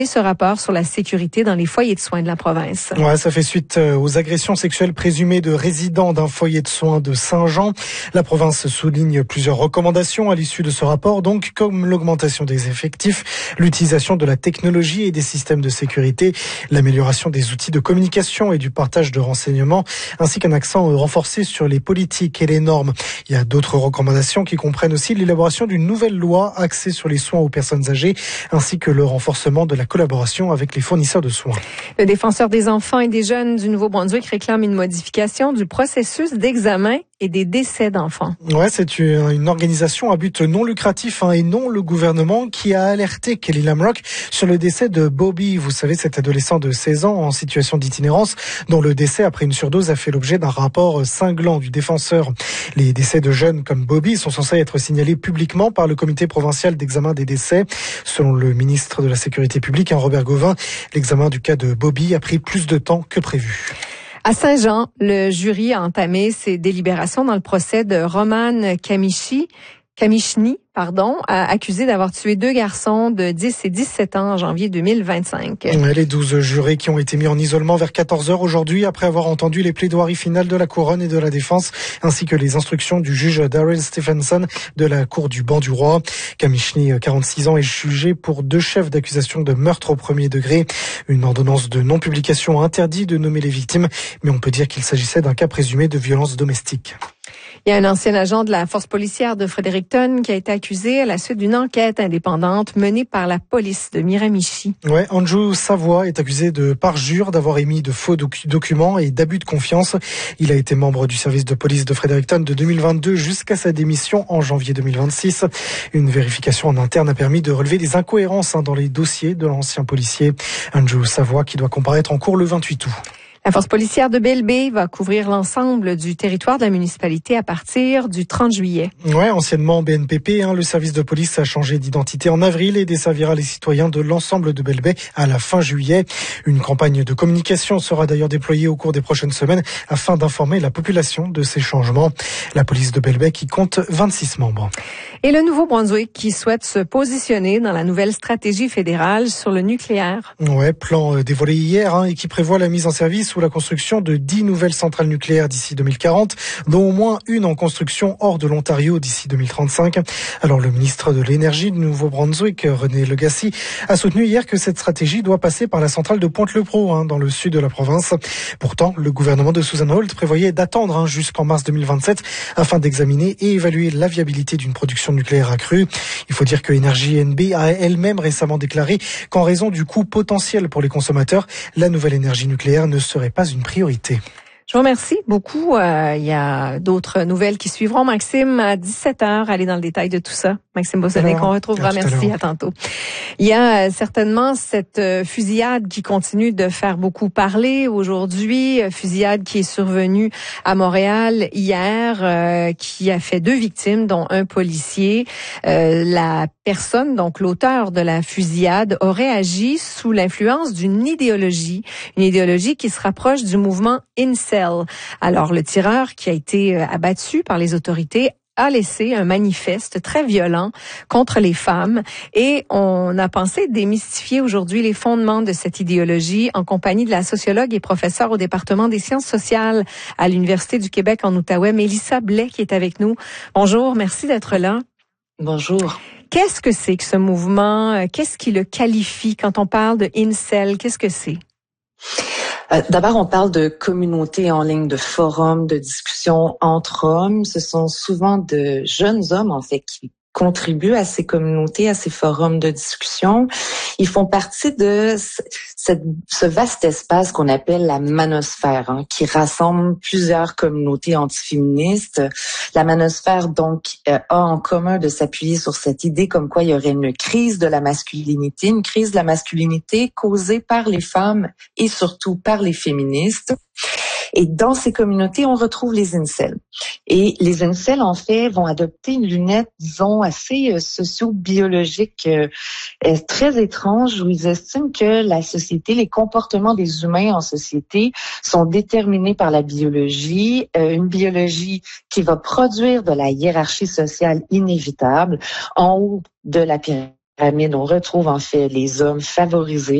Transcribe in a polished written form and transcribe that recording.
ce rapport sur la sécurité dans les foyers de soins de la province. Ouais, ça fait suite aux agressions sexuelles présumées de résidents d'un foyer de soins de Saint-Jean. La province souligne plusieurs recommandations à l'issue de ce rapport, donc comme l'augmentation des effectifs, l'utilisation de la technologie et des systèmes de sécurité, l'amélioration des outils de communication et du partage de renseignements, ainsi qu'un accent renforcé sur les politiques et les normes. Il y a d'autres recommandations qui comprennent aussi l'élaboration d'une nouvelle loi axée sur les soins aux personnes âgées, ainsi que le renforcement de la collaboration avec les fournisseurs de soins. Le défenseur des enfants et des jeunes du Nouveau-Brunswick réclame une modification du processus d'examen et des décès d'enfants. Ouais, c'est une organisation à but non lucratif et non le gouvernement qui a alerté Kelly Lamrock sur le décès de Bobby. Vous savez, cet adolescent de 16 ans en situation d'itinérance dont le décès après une surdose a fait l'objet d'un rapport cinglant du défenseur. Les décès de jeunes comme Bobby sont censés être signalés publiquement par le comité provincial d'examen des décès. Selon le ministre de la Sécurité publique, Robert Gauvin, l'examen du cas de Bobby a pris plus de temps que prévu. À Saint-Jean, le jury a entamé ses délibérations dans le procès de Roman Kamichny, accusé d'avoir tué 2 garçons de 10 et 17 ans en janvier 2025. Les 12 jurés qui ont été mis en isolement vers 14h aujourd'hui après avoir entendu les plaidoiries finales de la couronne et de la défense, ainsi que les instructions du juge Daryl Stephenson de la cour du banc du roi. Kamichny, 46 ans, est jugé pour 2 chefs d'accusation de meurtre au premier degré. Une ordonnance de non-publication interdit de nommer les victimes, mais on peut dire qu'il s'agissait d'un cas présumé de violence domestique. Il y a un ancien agent de la force policière de Fredericton qui a été accusé à la suite d'une enquête indépendante menée par la police de Miramichi. Ouais, Andrew Savoie est accusé de parjure, d'avoir émis de faux documents et d'abus de confiance. Il a été membre du service de police de Fredericton de 2022 jusqu'à sa démission en janvier 2026. Une vérification en interne a permis de relever des incohérences dans les dossiers de l'ancien policier. Andrew Savoie qui doit comparaître en cour le 28 août. La force policière de Belle Bay va couvrir l'ensemble du territoire de la municipalité à partir du 30 juillet. Ouais, anciennement BNPP, le service de police a changé d'identité en avril et desservira les citoyens de l'ensemble de Belle Bay à la fin juillet. Une campagne de communication sera d'ailleurs déployée au cours des prochaines semaines afin d'informer la population de ces changements. La police de Belle Bay qui compte 26 membres. Et le Nouveau-Brunswick qui souhaite se positionner dans la nouvelle stratégie fédérale sur le nucléaire. Ouais, plan dévoilé hier et qui prévoit la mise en service ou la construction de 10 nouvelles centrales nucléaires d'ici 2040, dont au moins une en construction hors de l'Ontario d'ici 2035. Alors le ministre de l'Énergie du Nouveau-Brunswick, René Legacy, a soutenu hier que cette stratégie doit passer par la centrale de Pointe-le-Pro, dans le sud de la province. Pourtant, le gouvernement de Susan Holt prévoyait d'attendre jusqu'en mars 2027 afin d'examiner et évaluer la viabilité d'une production nucléaire accrue. Il faut dire que Énergie NB a elle-même récemment déclaré qu'en raison du coût potentiel pour les consommateurs, la nouvelle énergie nucléaire ne serait pas une priorité. Je vous remercie beaucoup. Il y a d'autres nouvelles qui suivront. Maxime, à 17h, allez dans le détail de tout ça. Maxime Beausoleil, qu'on retrouvera. Merci, à tantôt. Il y a certainement cette fusillade qui continue de faire beaucoup parler aujourd'hui. Fusillade qui est survenue à Montréal hier, qui a fait 2 victimes, dont un policier. La personne, donc l'auteur de la fusillade, aurait agi sous l'influence d'une idéologie. Une idéologie qui se rapproche du mouvement Incel. Alors, le tireur qui a été abattu par les autorités a laissé un manifeste très violent contre les femmes et on a pensé démystifier aujourd'hui les fondements de cette idéologie en compagnie de la sociologue et professeure au département des sciences sociales à l'Université du Québec en Outaouais, Mélissa Blais, qui est avec nous. Bonjour, merci d'être là. Bonjour. Qu'est-ce que c'est que ce mouvement? Qu'est-ce qui le qualifie quand on parle de incel? Qu'est-ce que c'est? D'abord, on parle de communautés en ligne, de forums, de discussions entre hommes. Ce sont souvent de jeunes hommes, en fait, qui contribuent à ces communautés, à ces forums de discussion. Ils font partie de ce vaste espace qu'on appelle la manosphère, qui rassemble plusieurs communautés antiféministes. La manosphère, donc, a en commun de s'appuyer sur cette idée comme quoi il y aurait une crise de la masculinité causée par les femmes et surtout par les féministes. Et dans ces communautés, on retrouve les incels. Et les incels, en fait, vont adopter une lunette, disons, assez socio-biologique, très étrange, où ils estiment que la société, les comportements des humains en société sont déterminés par la biologie, une biologie qui va produire de la hiérarchie sociale inévitable en haut de la pyramide pyramide, on retrouve en fait les hommes favorisés